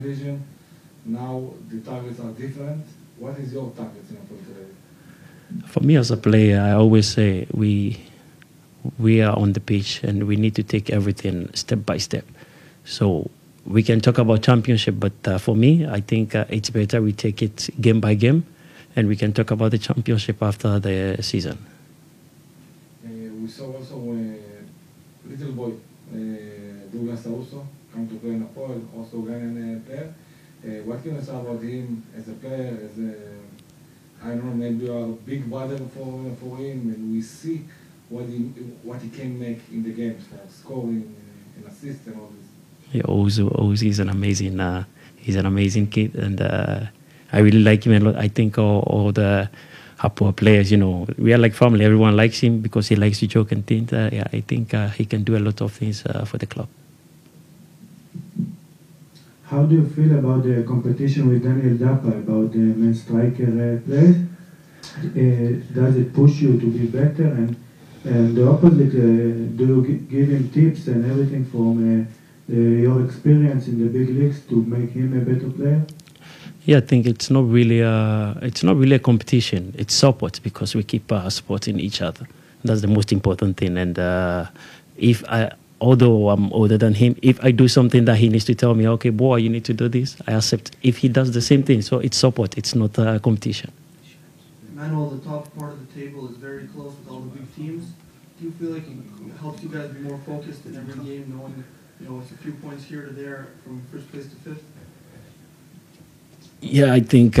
vision. Now the targets are different. What is your target in Hapoel Tel Aviv? For me as a player, I always say we are on the pitch and we need to take everything step by step. So we can talk about championship, but for me, I think it's better we take it game by game, and we can talk about the championship after the season. We saw also a little boy, Douglas Arusso, come to play in Hapoel, also Ghanaian player. What can you say about him as a player, as a, I don't know, maybe you are a big brother for him, and we see what he can make in the games, like scoring and assist and all this. Yeah, Ozu is an amazing kid, and I really like him a lot. I think all the Hapoel players, we are like family. Everyone likes him because he likes to joke and think. Yeah, I think he can do a lot of things for the club. How do you feel about the competition with Daniel Dapa about the men's striker play? Does it push you to be better? And the opposite, do you give him tips and everything from your experience in the big leagues to make him a better player? Yeah, I think it's not really a competition. It's support, because we keep supporting each other. That's the most important thing. And although I'm older than him, if I do something that he needs to tell me, okay, boy, you need to do this, I accept. If he does the same thing, so it's support. It's not a competition. Emmanuel, the top part of the table is very close with all the big teams. Do you feel like it helps you guys be more focused in every game, knowing it's a few points here to there from first place to fifth? Yeah, I think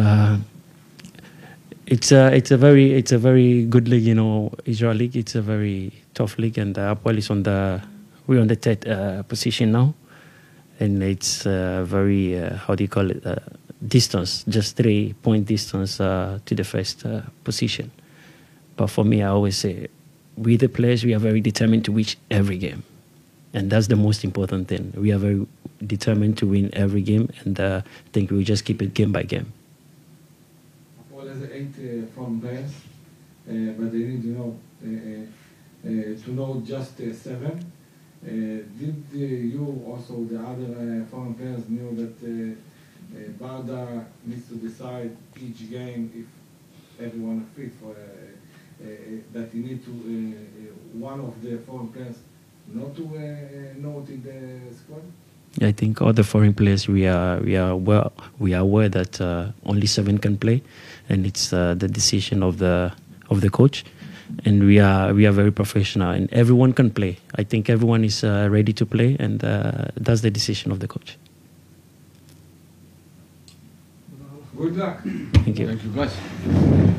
it's a very good league. Israel league. It's a very tough league, and Hapoel is we're on the third position now, and it's very distance, just 3-point distance to the first position. But for me, I always say, we the players, we are very determined to reach every game. And that's the most important thing. We are very determined to win every game, and I think we just keep it game by game. Hapoel has 8 foreign players, but they need to know just 7. Did you also, the other foreign players, knew that Barda needs to decide each game if everyone is fit for that you need to one of the foreign players not to note in the squad? I think all the foreign players, we are aware that only 7 can play, and it's the decision of the coach, and we are very professional, and everyone can play. I think everyone is ready to play, and that's the decision of the coach. Good luck. Thank you. Thank you, guys.